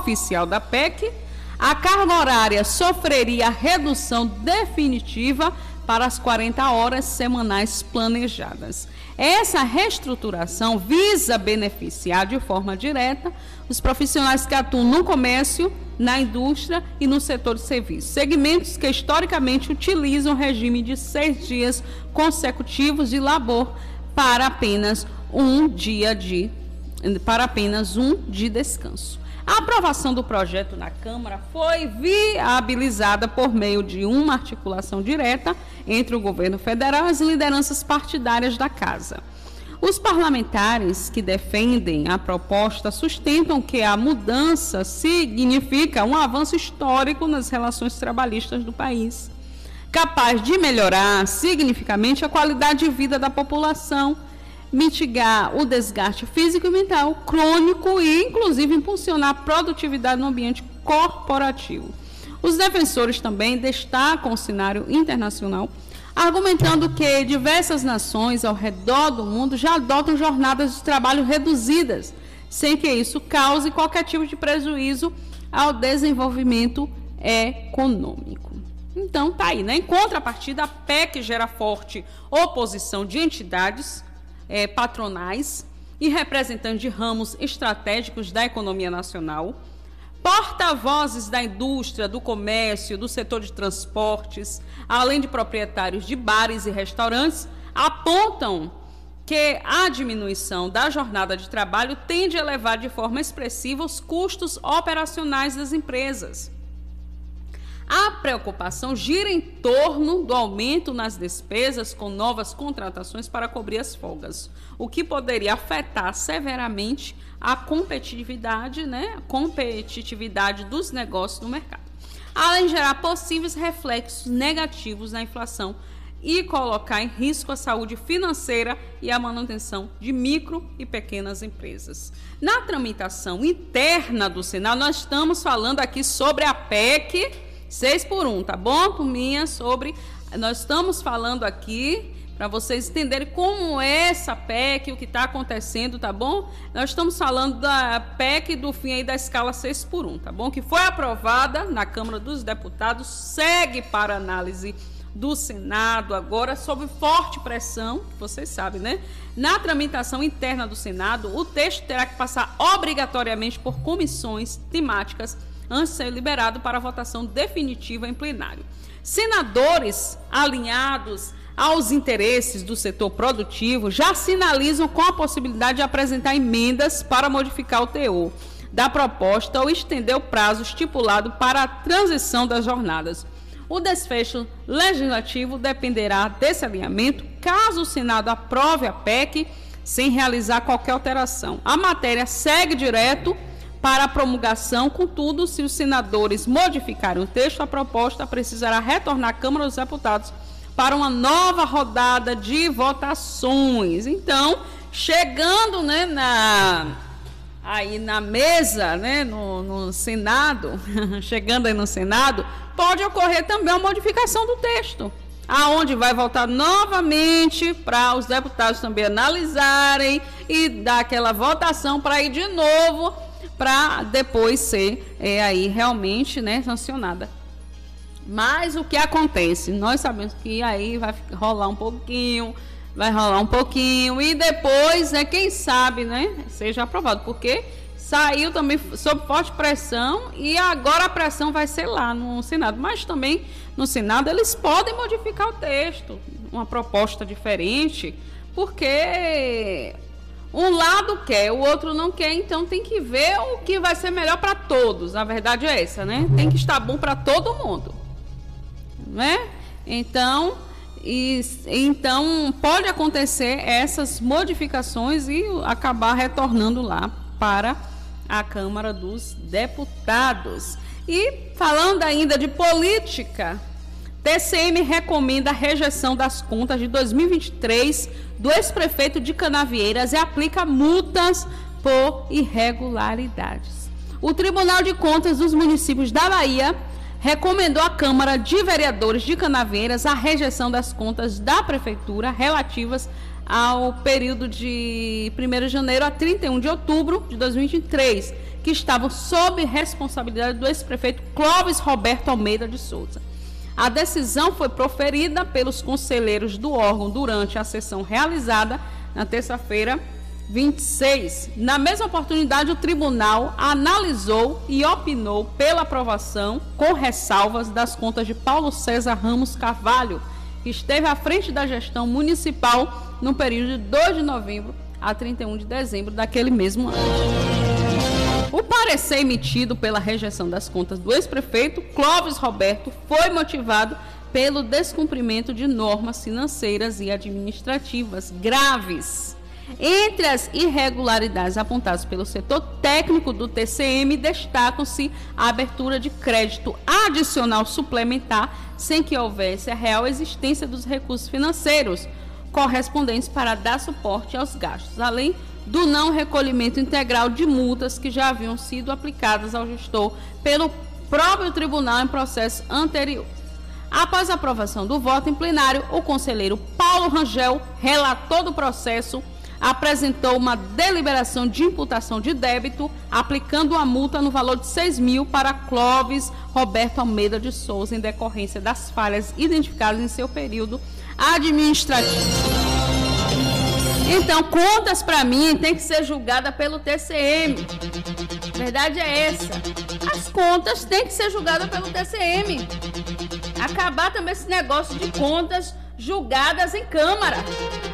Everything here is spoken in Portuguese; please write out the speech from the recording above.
oficial da PEC, a carga horária sofreria redução definitiva para as 40 horas semanais planejadas. Essa reestruturação visa beneficiar de forma direta os profissionais que atuam no comércio, na indústria e no setor de serviços, segmentos que historicamente utilizam o regime de 6 dias consecutivos de labor para apenas um dia de descanso. A aprovação do projeto na Câmara foi viabilizada por meio de uma articulação direta entre o governo federal e as lideranças partidárias da Casa. Os parlamentares que defendem a proposta sustentam que a mudança significa um avanço histórico nas relações trabalhistas do país, capaz de melhorar significativamente a qualidade de vida da população, mitigar o desgaste físico e mental crônico e, inclusive, impulsionar a produtividade no ambiente corporativo. Os defensores também destacam o cenário internacional, argumentando que diversas nações ao redor do mundo já adotam jornadas de trabalho reduzidas, sem que isso cause qualquer tipo de prejuízo ao desenvolvimento econômico. Então, tá aí, né? Em contrapartida, a PEC gera forte oposição de entidades patronais e representantes de ramos estratégicos da economia nacional, porta-vozes da indústria, do comércio, do setor de transportes, além de proprietários de bares e restaurantes, apontam que a diminuição da jornada de trabalho tende a elevar de forma expressiva os custos operacionais das empresas. A preocupação gira em torno do aumento nas despesas com novas contratações para cobrir as folgas, o que poderia afetar severamente a competitividade, dos negócios no mercado, além de gerar possíveis reflexos negativos na inflação e colocar em risco a saúde financeira e a manutenção de micro e pequenas empresas. Na tramitação interna do Senado, nós estamos falando aqui sobre a PEC 6x1, tá bom, turminha? Nós estamos falando aqui, para vocês entenderem como é essa PEC, o que está acontecendo, tá bom? Nós estamos falando da PEC do fim aí da escala 6x1, tá bom? Que foi aprovada na Câmara dos Deputados, segue para análise do Senado agora, sob forte pressão, vocês sabem, né? Na tramitação interna do Senado, o texto terá que passar obrigatoriamente por comissões temáticas antes de ser liberado para votação definitiva em plenário. Senadores alinhados aos interesses do setor produtivo já sinalizam com a possibilidade de apresentar emendas para modificar o teor da proposta ou estender o prazo estipulado para a transição das jornadas. O desfecho legislativo dependerá desse alinhamento, caso o Senado aprove a PEC sem realizar qualquer alteração. A matéria segue direto para a promulgação, contudo, se os senadores modificarem o texto, a proposta precisará retornar à Câmara dos Deputados para uma nova rodada de votações. Então, chegando, né, na mesa, né, no Senado, chegando aí no Senado, pode ocorrer também uma modificação do texto, aonde vai voltar novamente para os deputados também analisarem e dar aquela votação para ir de novo, para depois ser aí realmente, né, sancionada. Mas o que acontece? Nós sabemos que aí vai rolar um pouquinho, e depois, quem sabe, né, seja aprovado, porque saiu também sob forte pressão e agora a pressão vai ser lá no Senado. Mas também no Senado eles podem modificar o texto, uma proposta diferente, porque um lado quer, o outro não quer, então tem que ver o que vai ser melhor para todos. A verdade é essa, né? Tem que estar bom para todo mundo, né? Então pode acontecer essas modificações e acabar retornando lá para a Câmara dos Deputados. E falando ainda de política, TCM recomenda a rejeição das contas de 2023 do ex-prefeito de Canavieiras e aplica multas por irregularidades. O Tribunal de Contas dos Municípios da Bahia recomendou à Câmara de Vereadores de Canavieiras a rejeição das contas da Prefeitura relativas ao período de 1º de janeiro a 31 de outubro de 2023, que estavam sob responsabilidade do ex-prefeito Clóvis Roberto Almeida de Souza. A decisão foi proferida pelos conselheiros do órgão durante a sessão realizada na terça-feira, 26. Na mesma oportunidade, o tribunal analisou e opinou pela aprovação, com ressalvas, das contas de Paulo César Ramos Carvalho, que esteve à frente da gestão municipal no período de 2 de novembro a 31 de dezembro daquele mesmo ano. O parecer emitido pela rejeição das contas do ex-prefeito Clóvis Roberto foi motivado pelo descumprimento de normas financeiras e administrativas graves. Entre as irregularidades apontadas pelo setor técnico do TCM, destacam-se a abertura de crédito adicional suplementar, sem que houvesse a real existência dos recursos financeiros correspondentes para dar suporte aos gastos, além do não recolhimento integral de multas que já haviam sido aplicadas ao gestor pelo próprio tribunal em processo anterior. Após a aprovação do voto em plenário, o conselheiro Paulo Rangel, relator do processo, apresentou uma deliberação de imputação de débito, aplicando uma multa no valor de 6 mil para Clóvis Roberto Almeida de Souza, em decorrência das falhas identificadas em seu período administrativo. Então, contas, para mim, tem que ser julgada pelo TCM. A verdade é essa. As contas têm que ser julgadas pelo TCM. Acabar também esse negócio de contas julgadas em Câmara.